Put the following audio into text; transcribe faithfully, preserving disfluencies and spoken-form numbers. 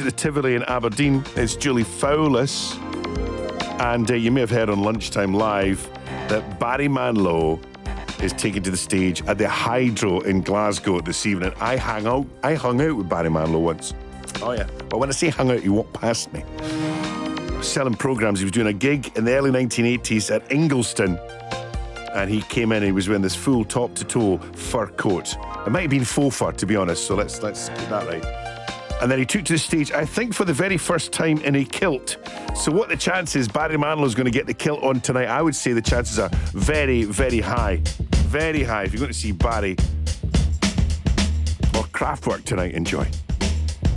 the Tivoli in Aberdeen. It's Julie Fowlis. And uh, you may have heard on Lunchtime Live that Barry Manilow is taken to the stage at the Hydro in Glasgow this evening. I hung out, I hung out with Barry Manilow once. Oh yeah. But when I say hung out, he walked past me. Selling programmes. He was doing a gig in the early nineteen eighties at Ingliston. And he came in, he was wearing this full top-to-toe fur coat. It might have been faux fur, to be honest, so let's let's get that right. And then he took to the stage, I think for the very first time, in a kilt. So what the chances Barry Manilow's going to get the kilt on tonight? I would say the chances are very, very high. Very high. If you're going to see Barry or Kraftwerk tonight, enjoy.